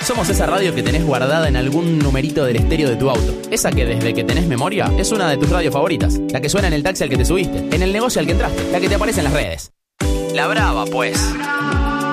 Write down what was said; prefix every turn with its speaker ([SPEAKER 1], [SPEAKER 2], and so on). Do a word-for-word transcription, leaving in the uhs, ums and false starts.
[SPEAKER 1] Somos esa radio que tenés guardada en algún numerito del estéreo de tu auto. Esa que desde que tenés memoria es una de tus radios favoritas. La que suena en el taxi al que te subiste, en el negocio al que entraste, la que te aparece en las redes. La Brava, pues.